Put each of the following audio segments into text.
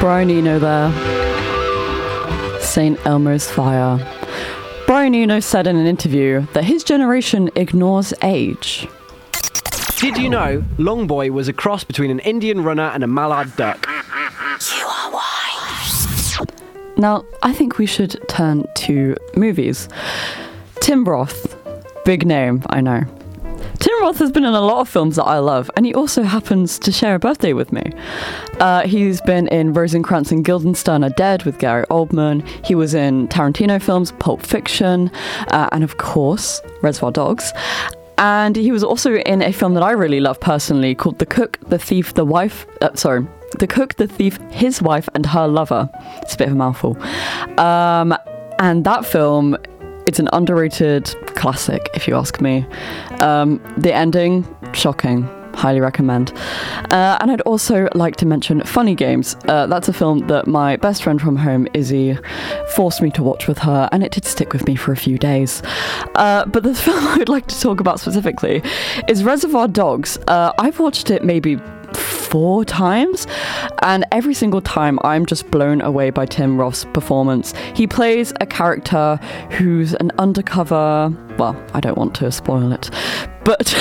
Brian Eno there. St. Elmo's Fire. Brian Eno said in an interview that his generation ignores age. Did you know Longboy was a cross between an Indian runner and a mallard duck? You are wise. Now, I think we should turn to movies. Tim Roth. Big name, I know. Tim Roth has been in a lot of films that I love, and he also happens to share a birthday with me. He's been in Rosencrantz and Guildenstern Are Dead with Gary Oldman. He was in Tarantino films, Pulp Fiction, and of course, Reservoir Dogs. And he was also in a film that I really love personally called The Cook, the Thief, The Cook, the Thief, His Wife, and Her Lover. It's a bit of a mouthful. And that film, it's an underrated classic, if you ask me. The ending, shocking. Highly recommend. And I'd also like to mention Funny Games. That's a film that my best friend from home, Izzy, forced me to watch with her, and it did stick with me for a few days. But the film I would like to talk about specifically is Reservoir Dogs. I've watched it maybe 4 times, and every single time I'm just blown away by Tim Roth's performance. He plays a character who's an undercover, well, I don't want to spoil it, but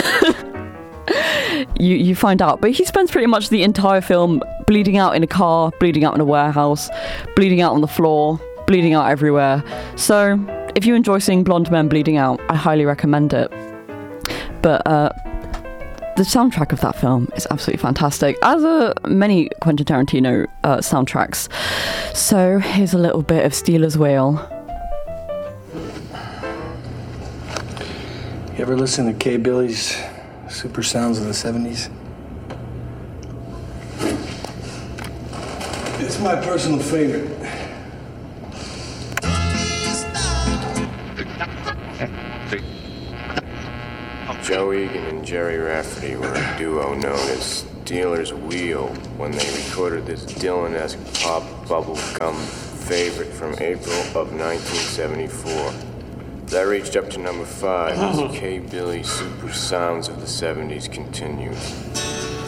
you find out. But he spends pretty much the entire film bleeding out in a car, bleeding out in a warehouse, bleeding out on the floor, bleeding out everywhere. So if you enjoy seeing blonde men bleeding out, I highly recommend it. But the soundtrack of that film is absolutely fantastic, as are many Quentin Tarantino soundtracks. So here's a little bit of Steelers Whale. You ever listen to Kay Billy's Super Sounds of the 70s? It's my personal favorite. Joe Egan and Jerry Rafferty were a duo known as Steelers Wheel when they recorded this Dylan-esque pop bubblegum favorite from April of 1974. That reached up to number 5 as K. Billy's Super Sounds of the 70s continues.